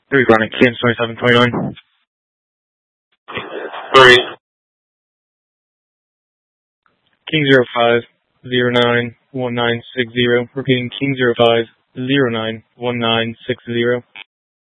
3 running, Kansas 2729. 3. King 05091960. Repeating King 05091960.